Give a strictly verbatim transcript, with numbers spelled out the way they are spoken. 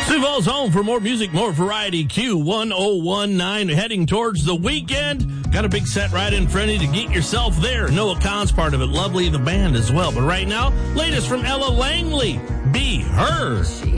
Sioux Falls home for more music, more variety. Q one oh one nine, heading towards the weekend. Got a big set right in front of you to get yourself there. Noah Kahn's part of it. Lovely, the band as well. But right now, latest from Ella Langley. Be Her.